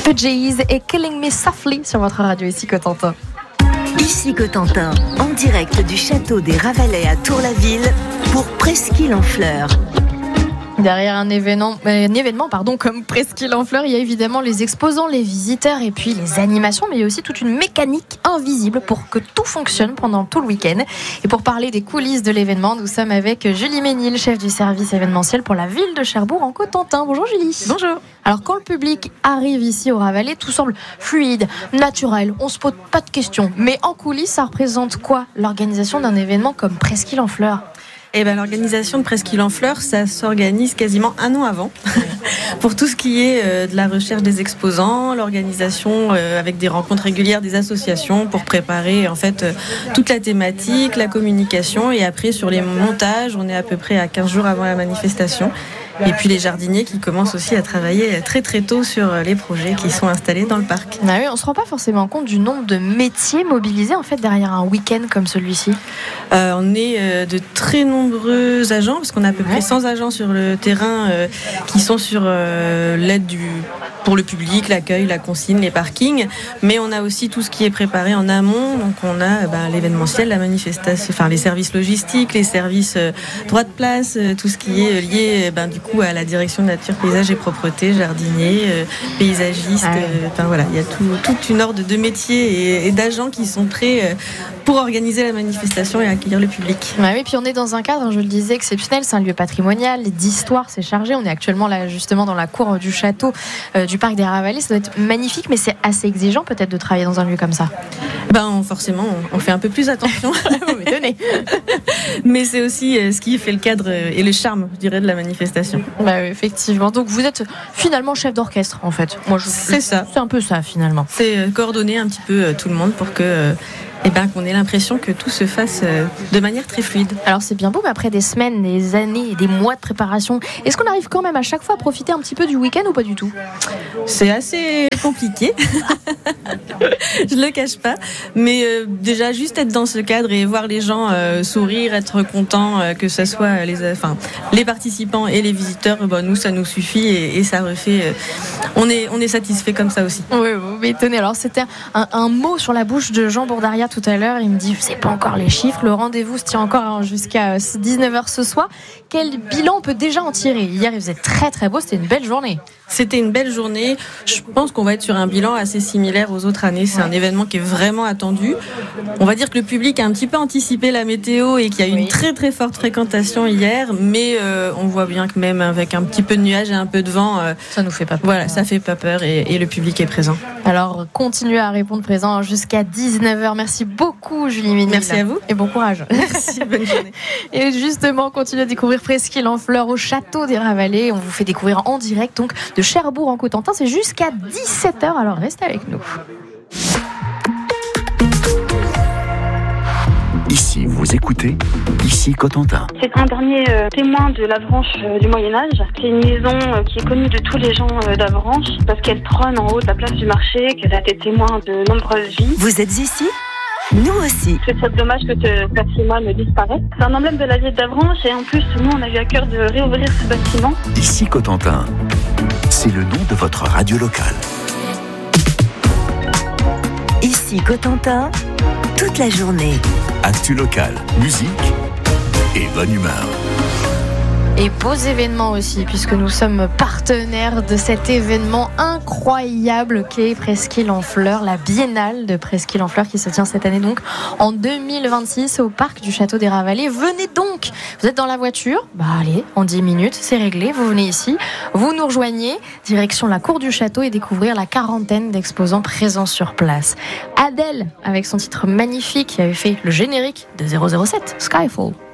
Fugees et Killing Me Softly sur votre radio ici Cotentin. Ici Cotentin, en direct du château des Ravalais à Tour-la-Ville pour Presqu'île en Fleurs. Derrière un événement comme Presqu'île en Fleurs, il y a évidemment les exposants, les visiteurs et puis les animations, mais il y a aussi toute une mécanique invisible pour que tout fonctionne pendant tout le week-end. Et pour parler des coulisses de l'événement, nous sommes avec Julie Ménil, chef du service événementiel pour la ville de Cherbourg en Cotentin. Bonjour Julie. Bonjour. Alors quand le public arrive ici au Ravalais, tout semble fluide, naturel, on se pose pas de questions. Mais en coulisses, ça représente quoi l'organisation d'un événement comme Presqu'île en Fleurs ? L'organisation de Presqu'île en Fleurs, ça s'organise quasiment un an avant. Pour tout ce qui est de la recherche des exposants, l'organisation avec des rencontres régulières des associations pour préparer en fait toute la thématique, la communication, et après sur les montages, on est à peu près à 15 jours avant la manifestation. Et puis les jardiniers qui commencent aussi à travailler très très tôt sur les projets qui sont installés dans le parc. Ah oui, on ne se rend pas forcément compte du nombre de métiers mobilisés en fait derrière un week-end comme celui-ci. On est de très nombreux agents, parce qu'on a à peu près 100 agents sur le terrain qui sont sur l'aide pour le public, l'accueil, la consigne, les parkings. Mais on a aussi tout ce qui est préparé en amont. Donc on a l'événementiel, la manifestation, enfin les services logistiques, les services droit de place, tout ce qui est lié du coup à la direction de nature, paysage et propreté, jardinier, paysagiste. Il y a toute une horde de métiers et d'agents qui sont prêts pour organiser la manifestation et accueillir le public. Oui, puis on est dans un cadre, je le disais, exceptionnel. C'est un lieu patrimonial, d'histoire, c'est chargé. On est actuellement là justement dans la cour du château du parc des Ravalais. Ça doit être magnifique, mais c'est assez exigeant peut-être de travailler dans un lieu comme ça. Forcément, on fait un peu plus attention. Vous m'étonnez. Mais c'est aussi ce qui fait le cadre et le charme, je dirais, de la manifestation. Oui, effectivement. Donc vous êtes finalement chef d'orchestre, en fait. C'est ça. C'est un peu ça, finalement. C'est coordonner un petit peu tout le monde pour que qu'on ait l'impression que tout se fasse de manière très fluide. Alors c'est bien beau, mais après des semaines, des années et des mois de préparation, est-ce qu'on arrive quand même à chaque fois à profiter un petit peu du week-end ou pas du tout ? C'est assez compliqué, je le cache pas, mais déjà juste être dans ce cadre et voir les gens sourire, être contents, que ce soit les participants et les visiteurs, nous ça nous suffit et ça refait. On est satisfait comme ça aussi. Oui, vous m'étonnez. Alors c'était un mot sur la bouche de Jean Bourdaria tout à l'heure. Il me dit, je sais pas encore les chiffres, le rendez-vous se tient encore jusqu'à 19h ce soir. Quel bilan on peut déjà en tirer ? Hier il faisait très très beau, c'était une belle journée. C'était une belle journée. Je pense qu'on va être sur un bilan assez similaire aux autres années. C'est un événement qui est vraiment attendu. On va dire que le public a un petit peu anticipé la météo et qu'il y a eu une très très forte fréquentation hier, mais on voit bien que même avec un petit peu de nuages et un peu de vent, ça nous fait pas peur. Voilà, ça fait pas peur et le public est présent. Alors continuez à répondre présent jusqu'à 19h. Merci beaucoup Julie Ménil. Merci à vous. Et bon courage. Merci, bonne journée. Et justement, continuez à découvrir Presqu'île en Fleurs au château des Ravalais. On vous fait découvrir en direct donc de Cherbourg en Cotentin. C'est jusqu'à 17h, alors restez avec nous. Ici, vous écoutez, ici Cotentin. C'est un dernier témoin de l'Avranches du Moyen-Âge. C'est une maison qui est connue de tous les gens d'Avranches parce qu'elle trône en haut de la place du marché, qu'elle a été témoin de nombreuses vies. Vous êtes ici ? Nous aussi. C'est très dommage que ce patrimoine disparaisse. C'est un emblème de la ville d'Avranches et en plus, nous, on a eu à cœur de réouvrir ce bâtiment. Ici Cotentin, c'est le nom de votre radio locale. Ici Cotentin, toute la journée. Actu locale, musique et bonne humeur. Et beaux événements aussi, puisque nous sommes partenaires de cet événement incroyable qu'est Presqu'île en Fleurs, la biennale de Presqu'île en Fleurs qui se tient cette année donc en 2026 au parc du château des Ravalais. Venez donc, vous êtes dans la voiture, allez, en 10 minutes, c'est réglé, vous venez ici, vous nous rejoignez, direction la cour du château et découvrir la quarantaine d'exposants présents sur place. Adèle, avec son titre magnifique, qui avait fait le générique de 007, Skyfall.